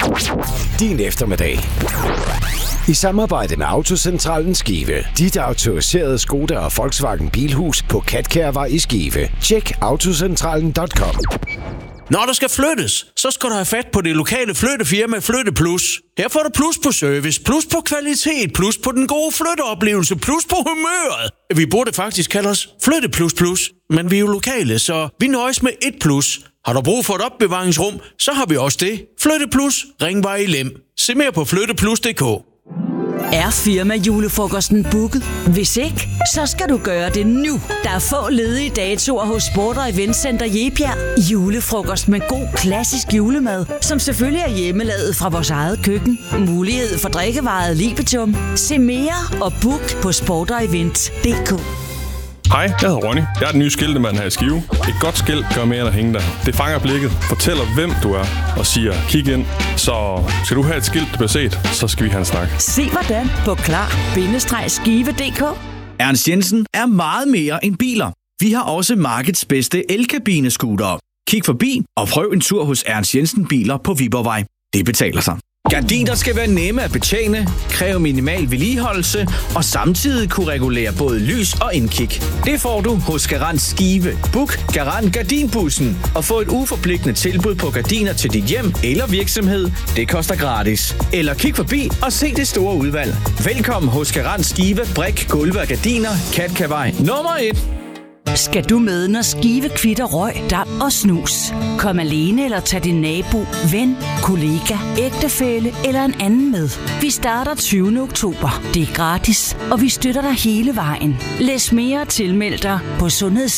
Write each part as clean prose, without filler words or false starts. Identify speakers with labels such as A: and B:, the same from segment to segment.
A: Din eftermiddag. I samarbejde med Autocentralen Skive. Dit autoriserede Skoda og Volkswagen Bilhus på Katkærvej i Skive. Tjek autocentralen.com.
B: Når der skal flyttes, så skal du have fat på det lokale flyttefirma Flytte Plus. Her får du plus på service, plus på kvalitet, plus på den gode flytteoplevelse, plus på humøret. Vi burde faktisk kalde os Flytte Plus Plus, men vi er jo lokale, så vi nøjes med et plus. Har du brug for et opbevaringsrum, så har vi også det. Flytte Plus, Ringvej i Lem. Se mere på flytteplus.dk.
C: Er firma julefrokosten booket? Hvis ikke, så skal du gøre det nu. Der er få ledige datoer hos Sport og Eventcenter Jebjerg. Julefrokost med god klassisk julemad, som selvfølgelig er hjemmelavet fra vores eget køkken. Mulighed for drikkevaret Libitum. Se mere og book på sportogevent.dk.
D: Hej, jeg hedder Ronny. Jeg er den nye skiltemand her i Skive. Et godt skilt gør mere end at hænge der. Det fanger blikket, fortæller hvem du er og siger, kig ind. Så skal du have et skilt, der bliver set, så skal vi have en snak.
C: Se hvordan på klar-skive.dk.
E: Ernst Jensen er meget mere end biler. Vi har også markedets bedste elkabinescootere. Kig forbi og prøv en tur hos Ernst Jensen Biler på Viborgvej. Det betaler sig. Gardiner skal være nemme at betjene, kræve minimal vedligeholdelse og samtidig kunne regulere både lys og indkig. Det får du hos Garant Skive. Book Garant Gardinbussen og få et uforpligtende tilbud på gardiner til dit hjem eller virksomhed. Det koster gratis. Eller kig forbi og se det store udvalg. Velkommen hos Garant Skive, brik, gulve og gardiner, Katkærvej nummer 1.
C: Skal du med, når Skive kvitter røg, dam og snus? Kom alene eller tag din nabo, ven, kollega, ægtefælle eller en anden med. Vi starter 20. oktober. Det er gratis, og vi støtter dig hele vejen. Læs mere og tilmeld dig på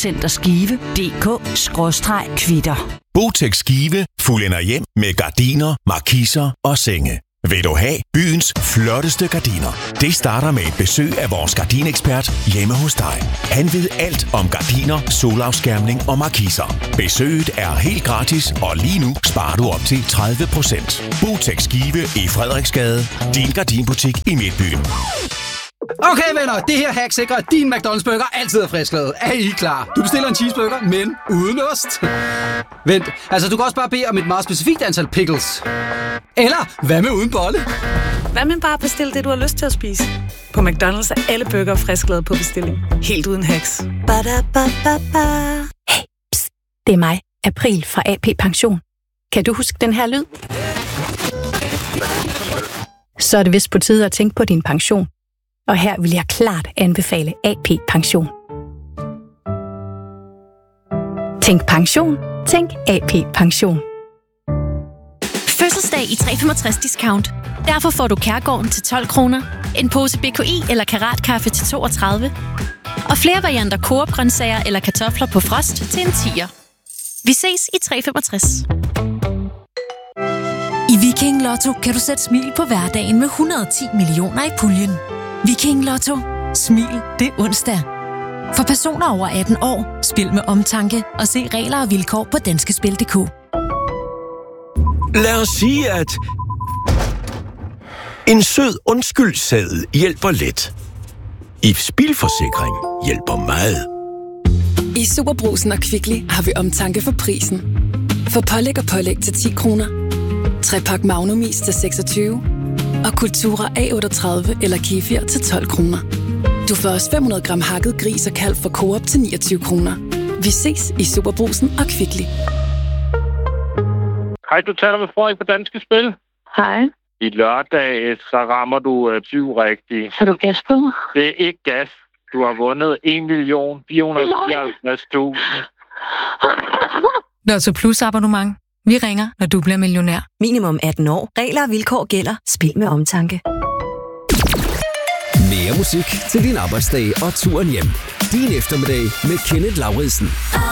C: sundhedscenterskive.dk/kvitter.
F: Botex Skive fuldender hjem med gardiner, markiser og senge. Vil du have byens flotteste gardiner? Det starter med et besøg af vores gardinekspert hjemme hos dig. Han ved alt om gardiner, solafskærmning og markiser. Besøget er helt gratis, og lige nu sparer du op til 30%. Botex Skive i Frederiksgade. Din gardinbutik i Midtbyen.
G: Okay venner, det her hack sikrer, at din McDonald's burger altid er frisklavet. Er I klar? Du bestiller en cheeseburger, men uden ost. Vent, altså du kan også bare bede om et meget specifikt antal pickles. Eller, hvad med uden bolle?
H: Hvad med bare bestille det, du har lyst til at spise? På McDonald's er alle burger frisklavet på bestilling. Helt uden hacks.
I: Ba-da-ba-ba-ba. Hey, pst, det er mig, April fra AP Pension. Kan du huske den her lyd? Så er det vist på tide at tænke på din pension. Og her vil jeg klart anbefale AP Pension. Tænk pension. Tænk AP Pension.
J: Fødselsdag i 365-discount. Derfor får du Kærgården til 12 kroner, en pose BKI eller Karatkaffe til 32, og flere varianter Coop-grøntsager eller kartofler på frost til en 10'er. Vi ses i 365.
K: I Viking Lotto kan du sætte smil på hverdagen med 110 millioner i puljen. Viking Lotto. Smil, det er onsdag. For personer over 18 år, spil med omtanke og se regler og vilkår på danskespil.dk.
A: Lad os sige, at en sød undskyldseddel hjælper lidt. IF's bilforsikring hjælper meget.
L: I Superbrugsen og Kvickly har vi omtanke for prisen. For pålæg og pålæg til 10 kroner. 3-pakke Magnumis til 26. Og Kultura A38 eller Kefir til 12 kroner. Du får også 500 gram hakket gris og kalv fra Coop til 29 kroner. Vi ses i Superbrugsen og Kvickly.
M: Hej, du taler med Frederik på Danske Spil.
N: Hej.
M: I lørdag, så rammer du 7 rigtigt.
N: Har du gas på mig?
M: Det er ikke gas. Du har vundet 1.494.000.
K: Lotto Plus abonnement. Vi ringer, når du bliver millionær.
O: Minimum 18 år. Regler og vilkår gælder. Spil med omtanke.
A: Mere musik til din arbejdsdag og turen hjem. Din eftermiddag med Kenneth Lauridsen.